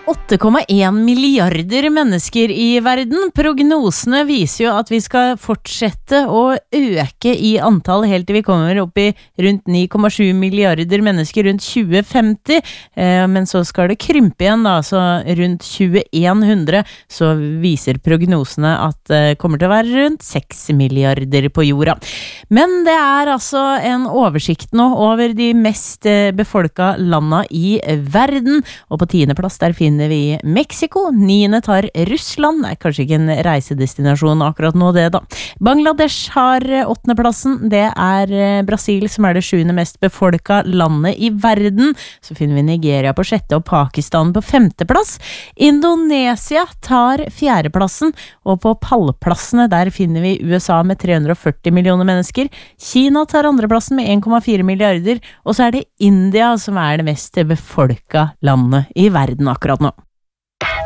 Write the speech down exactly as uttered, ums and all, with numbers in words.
åtte komma en milliarder mennesker i verden. Prognosene viser jo at vi skal fortsette å øke i antall helt til vi kommer opp i rundt ni komma sju milliarder mennesker rundt tjue femti. Eh, men så skal det krympe igjen da, så rundt tjueen hundre så viser prognosene at det eh, kommer til å være rundt seks milliarder på jorda. Men det er altså en oversikt nå over de mest eh, befolka landa i verden, og på tiende plass der finner vi Mexico, niende tar Russland, det er kanskje ikke en reisedestinasjon akkurat nå det da. Bangladesh har åttende plassen, det er Brasil som er det sjuende mest befolka landet i verden, så finner vi Nigeria på sjette og Pakistan på femte plass. Indonesia tar fjerde plassen, og på pallplassene der finner vi U S A med tre hundre og førti millioner mennesker, Kina tar andre plassen med en komma fire milliarder, og så er det India som er det mest befolka landet i verden akkurat nå.